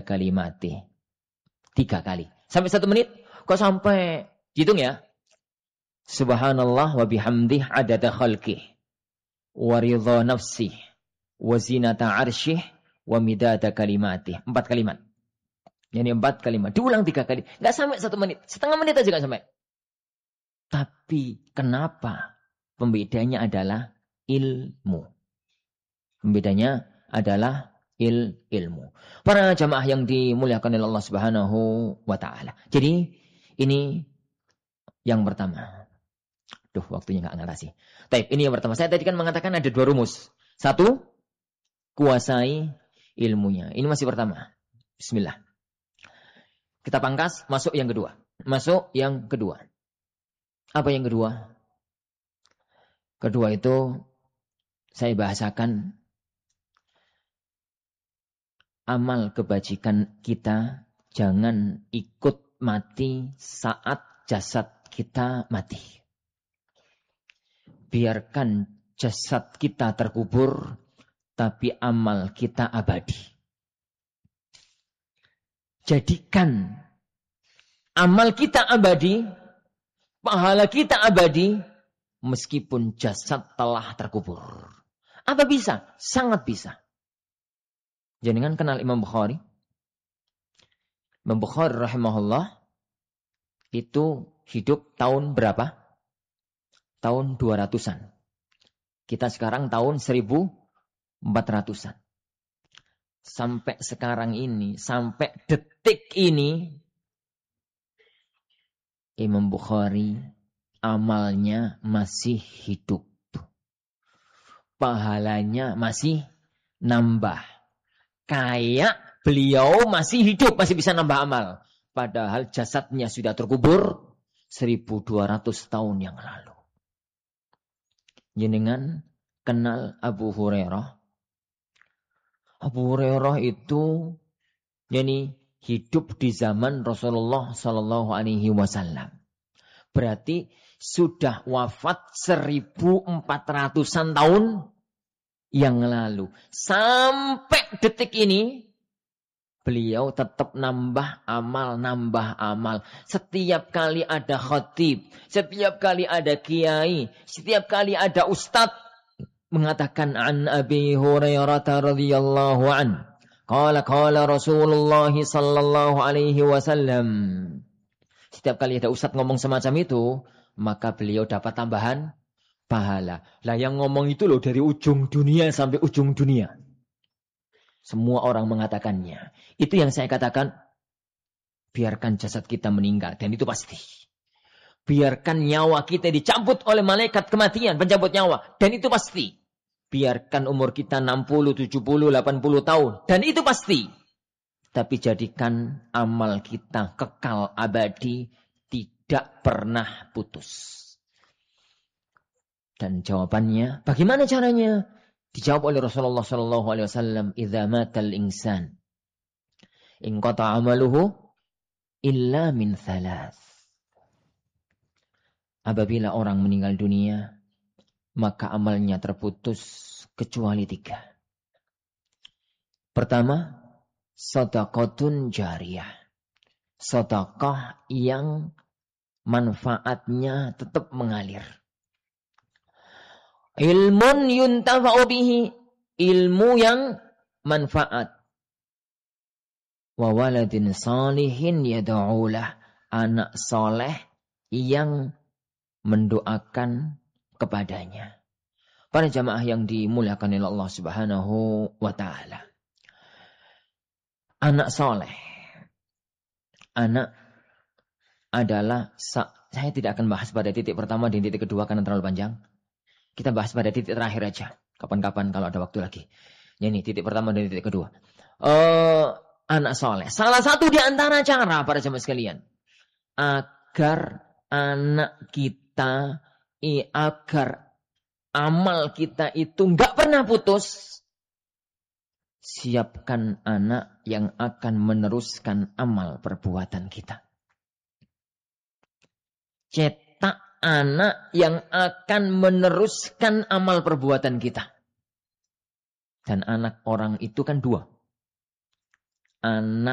kalimati. 3 kali. Sampai 1 menit? Kok sampai? Hitung ya. Subhanallah wa bihamdih adada khalqih. Wa ridha nafsih. Wa zinata arsyih. Wa midada kalimatih. 4 kalimat. Yani 4 kalimat. Diulang 3 kali. Nggak sampai 1 menit. Setengah menit aja nggak sampai. Tapi kenapa? Pembedanya adalah ilmu. Pembedanya adalah ilmu. Para jamaah yang dimuliakan oleh Allah Subhanahu wa taala. Jadi ini yang pertama. Duh, waktunya enggak ngerasi. Baik, ini yang pertama. Saya tadi kan mengatakan ada 2 rumus. 1, kuasai ilmunya. Ini masih pertama. Bismillah. Kita pangkas, masuk yang kedua. Masuk yang kedua. Apa yang kedua? Kedua itu saya bahasakan amal kebajikan kita jangan ikut mati saat jasad kita mati. Biarkan jasad kita terkubur, tapi amal kita abadi. Jadikan amal kita abadi, pahala kita abadi, meskipun jasad telah terkubur. Apa bisa? Sangat bisa. Jangan kenal Imam Bukhari. Imam Bukhari rahimahullah itu hidup tahun berapa? Tahun 200-an. Kita sekarang tahun 1400-an. Sampai sekarang ini, sampai detik ini, Imam Bukhari amalnya masih hidup. Pahalanya masih nambah. Kayak beliau masih hidup, masih bisa nambah amal. Padahal jasadnya sudah terkubur 1200 tahun yang lalu. Jenengan kenal Abu Hurairah. Abu Hurairah itu hidup di zaman Rasulullah Sallallahu Alaihi Wasallam. Berarti sudah wafat 1400-an tahun yang lalu. Sampai detik ini, beliau tetap nambah amal. Setiap kali ada khatib, setiap kali ada kiai, setiap kali ada ustadz, mengatakan an Abi Hurairah radhiyallahu an. Qala Rasulullah sallallahu alaihi wasallam. Setiap kali ada ustadz ngomong semacam itu, maka beliau dapat tambahan pahala. Lah yang ngomong itu loh dari ujung dunia sampai ujung dunia. Semua orang mengatakannya. Itu yang saya katakan, biarkan jasad kita meninggal. Dan itu pasti. Biarkan nyawa kita dicabut oleh malaikat kematian, pencabut nyawa. Dan itu pasti. Biarkan umur kita 60, 70, 80 tahun. Dan itu pasti. Tapi jadikan amal kita kekal abadi, tidak pernah putus. Dan jawabannya, bagaimana caranya? Dijawab oleh Rasulullah sallallahu alaihi wasallam, "Idza matal insan, inqata 'amaluhu illa min thalath." Apabila orang meninggal dunia, maka amalnya terputus kecuali 3. Pertama, shadaqatun jariyah. Sedekah yang manfaatnya tetap mengalir. Ilmun yuntafa'u bihi, ilmu yang manfaat. Wa waladin salihin yad'ulah, anak soleh yang mendoakan kepadanya. Para jamaah yang dimuliakan oleh Allah Subhanahu wa taala. Anak soleh. Anak adalah, saya tidak akan bahas pada titik pertama dan titik kedua karena terlalu panjang. Kita bahas pada titik terakhir aja. Kapan-kapan kalau ada waktu lagi. Ini titik pertama dan titik kedua. Anak soleh. Salah satu di antara cara para jemaah sekalian. Agar anak kita, agar amal kita itu nggak pernah putus. Siapkan anak yang akan meneruskan amal perbuatan kita. Cetak anak yang akan meneruskan amal perbuatan kita. Dan anak orang itu kan 2. Anak